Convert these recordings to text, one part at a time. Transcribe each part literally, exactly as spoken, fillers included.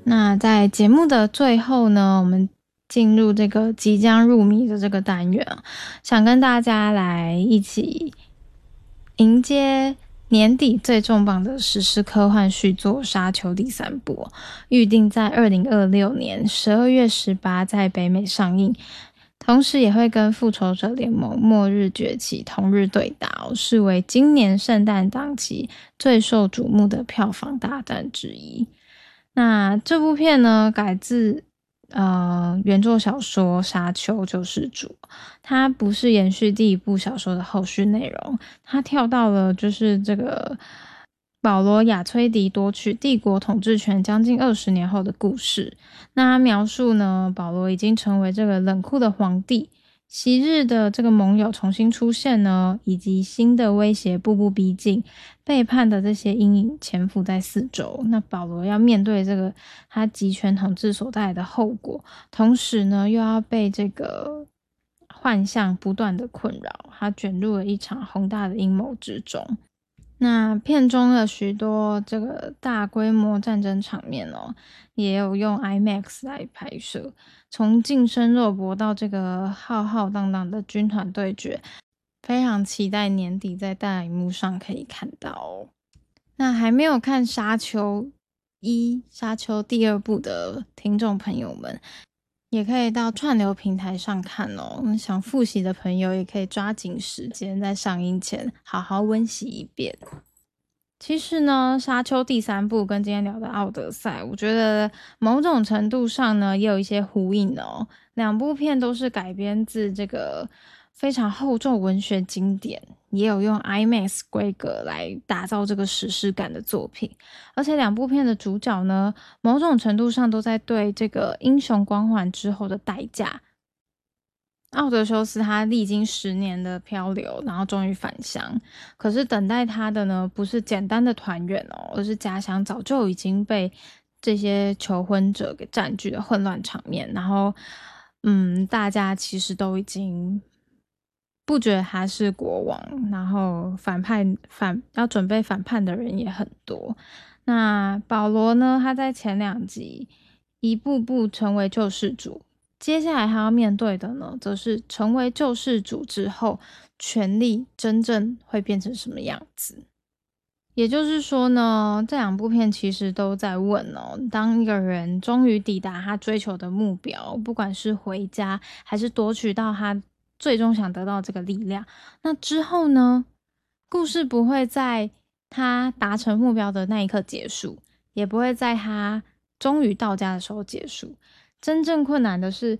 那在节目的最后呢，我们进入这个即将入迷的这个单元啊，想跟大家来一起迎接年底最重磅的史诗科幻续作《沙丘》第三部，预定在二零二六年十二月十八在北美上映，同时也会跟《复仇者联盟：末日崛起》同日对打，视为今年圣诞档期最受瞩目的票房大战之一。那这部片呢，改自呃原作小说《沙丘救世主》，它不是延续第一部小说的后续内容，它跳到了就是这个保罗亚崔迪夺取帝国统治权将近二十年后的故事。那他描述呢，保罗已经成为这个冷酷的皇帝，昔日的这个盟友重新出现呢，以及新的威胁步步逼近，背叛的这些阴影潜伏在四周。那保罗要面对这个他集权统治所带来的后果，同时呢又要被这个幻象不断的困扰，他卷入了一场宏大的阴谋之中。那片中的许多这个大规模战争场面哦，也有用 IMAX 来拍摄，从近身肉搏到这个浩浩荡荡的军团对决，非常期待年底在大荧幕上可以看到哦。那还没有看沙丘一、沙丘第二部的听众朋友们，也可以到串流平台上看哦。想复习的朋友也可以抓紧时间，在上映前好好温习一遍。其实呢，沙丘第三部跟今天聊的奥德赛，我觉得某种程度上呢，也有一些呼应哦。两部片都是改编自这个非常厚重文学经典，也有用 IMAX 规格来打造这个史诗感的作品。而且两部片的主角呢，某种程度上都在对这个英雄光环之后的代价。奥德修斯他历经十年的漂流，然后终于返乡，可是等待他的呢，不是简单的团圆哦，而是家乡早就已经被这些求婚者给占据的混乱场面。然后，嗯，大家其实都已经不觉得他是国王，然后反派反要准备反叛的人也很多。那保罗呢，他在前两集一步步成为救世主。接下来他要面对的呢，则是成为救世主之后，权力真正会变成什么样子。也就是说呢，这两部片其实都在问哦，当一个人终于抵达他追求的目标，不管是回家还是夺取到他最终想得到这个力量，那之后呢，故事不会在他达成目标的那一刻结束，也不会在他终于到家的时候结束。真正困难的是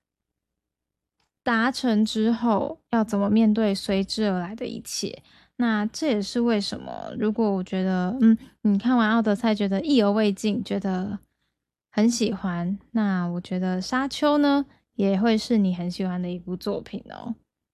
达成之后要怎么面对随之而来的一切。那这也是为什么如果我觉得嗯，你看完奥德赛觉得意犹未尽，觉得很喜欢，那我觉得沙丘呢也会是你很喜欢的一部作品哦。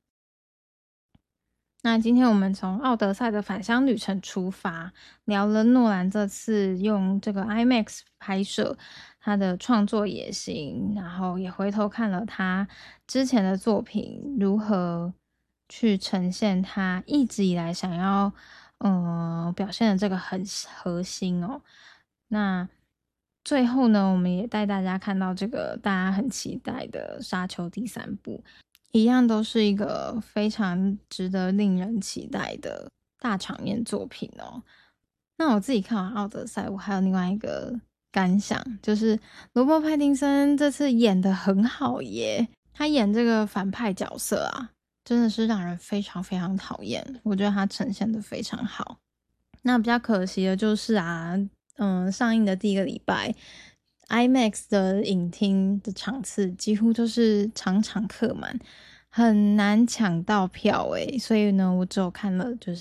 那今天我们从奥德赛的返乡旅程出发，聊了诺兰这次用这个 IMAX 拍摄他的创作野心，然后也回头看了他之前的作品如何去呈现他一直以来想要呃表现的这个很核心哦。那最后呢，我们也带大家看到这个大家很期待的沙丘第三部，一样都是一个非常值得令人期待的大场面作品哦。那我自己看完奥德赛，我还有另外一个感想，就是罗伯·派丁森这次演得很好耶，他演这个反派角色啊，真的是让人非常非常讨厌，我觉得他呈现得非常好。那比较可惜的就是啊，嗯，上映的第一个礼拜 IMAX 的影厅的场次几乎就是场场客满，很难抢到票诶，所以呢我只有看了就是